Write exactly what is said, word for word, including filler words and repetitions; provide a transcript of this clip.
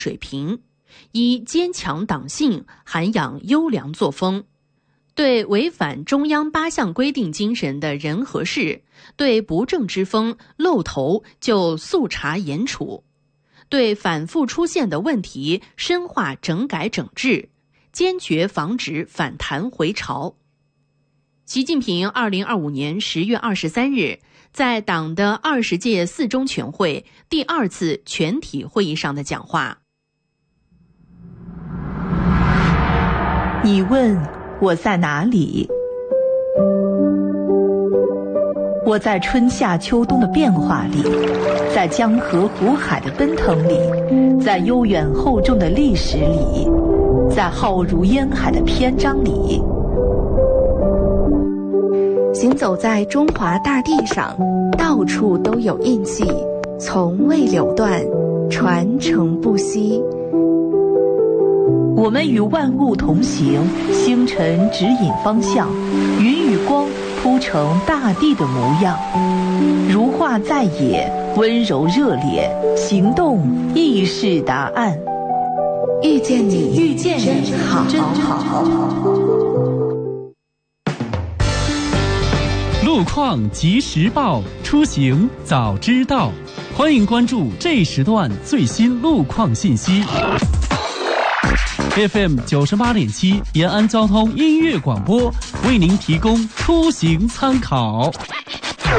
水平，以坚强党性，涵养优良作风，对违反中央八项规定精神的人和事，对不正之风露头就速查严处，对反复出现的问题深化整改整治，坚决防止反弹回潮。习近平二零二五年十月二十三日在党的二十届四中全会第二次全体会议上的讲话。 你问我在哪里？我在春夏秋冬的变化里，在江河湖海的奔腾里，在悠远厚重的历史里，在浩如烟海的篇章里。 行走在中华大地上，到处都有印记，从未流断，传承不息。 我们与万物同行，星辰指引方向，云与光铺成大地的模样。如画在野，温柔热烈，行动亦是答案。 遇见你， 遇见你， 真好， 真好。 路况及时报，出行早知道。欢迎关注这时段最新路况信息。F M 九十八点七延安交通音乐广播为您提供出行参考。